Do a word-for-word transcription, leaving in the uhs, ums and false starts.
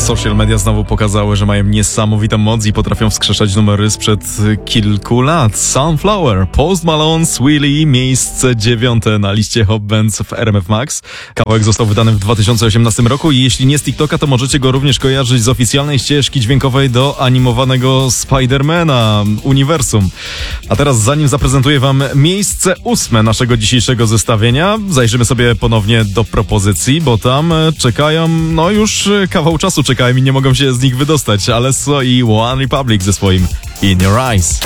social media znowu pokazały, że mają niesamowitą moc i potrafią wskrzeszać numery sprzed kilku lat. Sunflower, Post Malone, Swilly, miejsce dziewiąte na liście Hot Bands w R M F Max. Kawałek został wydany w dwa tysiące osiemnastym roku i jeśli nie z TikToka, to możecie go również kojarzyć z oficjalnej ścieżki dźwiękowej do animowanego Spidermana uniwersum. A teraz, zanim zaprezentuję wam miejsce ósme naszego dzisiejszego zestawienia, zajrzymy sobie ponownie do propozycji, bo tam czekają, no już kawał czasu czekają i nie mogą się z nich wydostać. Alesso i One Republic ze swoim In Your Eyes.